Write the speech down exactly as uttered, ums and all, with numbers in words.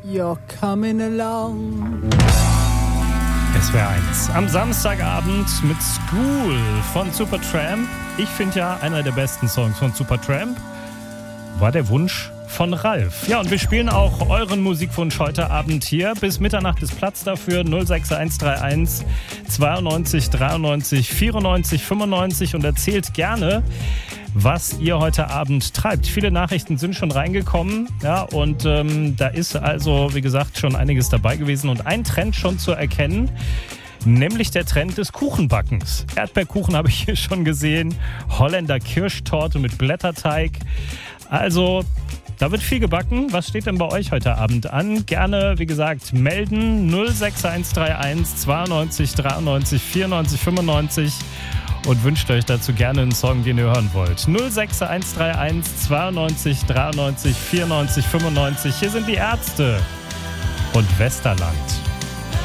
you're coming along. S W R eins. Am Samstagabend mit School von Supertramp. Ich finde ja, einer der besten Songs von Supertramp war der Wunsch von Ralf. Ja, und wir spielen auch euren Musikwunsch heute Abend hier. Bis Mitternacht ist Platz dafür. null sechs eins drei eins zweiundneunzig dreiundneunzig vierundneunzig fünfundneunzig und erzählt gerne, was ihr heute Abend treibt. Viele Nachrichten sind schon reingekommen, ja, und ähm, da ist also, wie gesagt, schon einiges dabei gewesen und ein Trend schon zu erkennen, nämlich der Trend des Kuchenbackens. Erdbeerkuchen habe ich hier schon gesehen, Holländer Kirschtorte mit Blätterteig. Also, da wird viel gebacken. Was steht denn bei euch heute Abend an? Gerne, wie gesagt, melden null sechs eins drei eins zweiundneunzig dreiundneunzig vierundneunzig fünfundneunzig und wünscht euch dazu gerne einen Song, den ihr hören wollt. null sechs eins drei eins zweiundneunzig dreiundneunzig vierundneunzig fünfundneunzig. Hier sind die Ärzte und Westerland.